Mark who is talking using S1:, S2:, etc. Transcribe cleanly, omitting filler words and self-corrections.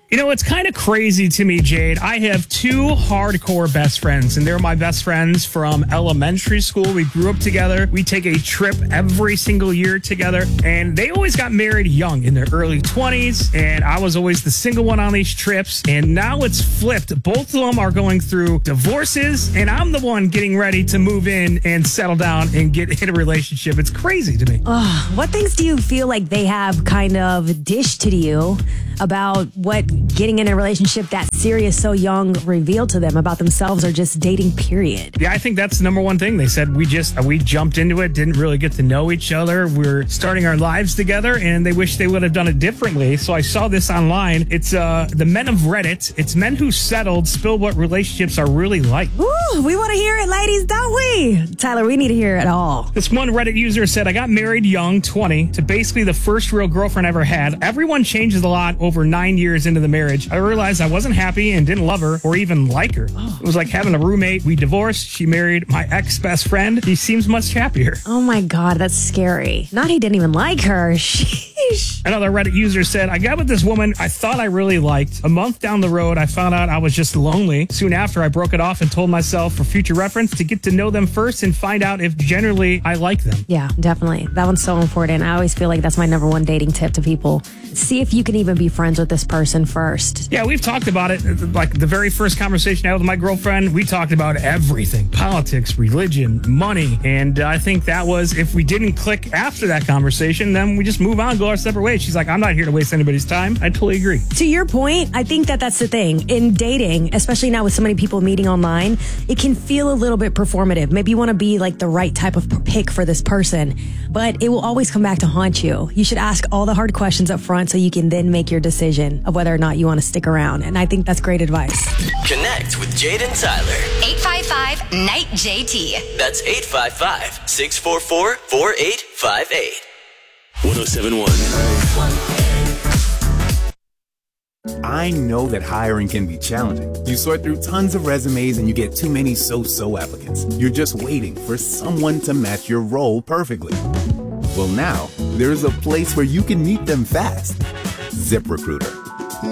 S1: You know, it's kind of crazy to me, Jade. I have two hardcore best friends, and they're my best friends from elementary school. We grew up together. We take a trip every single year together, and they always got married young in their early 20s, and I was always the single one on these trips, and now it's flipped. Both of them are going through divorces, and I'm the one getting ready to move in and settle down and get in a relationship. It's crazy to me.
S2: What things do you feel like they have kind of dished to you about what getting in a relationship that serious so young revealed to them about themselves or just dating, period?
S1: Yeah, I think that's the number one thing. They said we jumped into it, didn't really get to know each other. We're starting our lives together, and they wish they would have done it differently. So I saw this online. It's the men of Reddit. It's men who settled spill what relationships are really like.
S2: Ooh, we want to hear it, ladies, don't we? Tyler, we need to hear it all.
S1: This one Reddit user said, I got married young, 20, to basically the first real girlfriend I ever had. Everyone changes a lot over 9 years into the marriage. I realized I wasn't happy and didn't love her or even like her. It was like having a roommate. We divorced. She married my ex-best friend. He seems much happier.
S2: Oh my God, that's scary. Not he didn't even like her. Sheesh.
S1: Another Reddit user said, I got with this woman I thought I really liked. A month down the road, I found out I was just lonely. Soon after, I broke it off and told myself for future reference to get to know them first and find out if generally I like them.
S2: Yeah, definitely. That one's so important. I always feel like that's my number one dating tip to people. See if you can even be friends with this person first.
S1: Yeah, we've talked about it. Like the very first conversation I had with my girlfriend, we talked about everything. Politics, religion, money. And I think that was, if we didn't click after that conversation, then we just move on, go our separate ways. She's like, I'm not here to waste anybody's time. I totally agree.
S2: To your point, I think that's the thing. In dating, especially now with so many people meeting online, it can feel a little bit performative. Maybe you want to be like the right type of pick for this person, but it will always come back to haunt you. You should ask all the hard questions up front so you can then make your decision of whether or not you want to stick around. And I think that's great advice.
S3: Connect with Jade and Tyler.
S4: 855-NIGHT-JT.
S3: That's 855-644-4858. 1071.
S5: I know that hiring can be challenging. You sort through tons of resumes and you get too many so-so applicants. You're just waiting for someone to match your role perfectly. Well, now, there's a place where you can meet them fast. ZipRecruiter.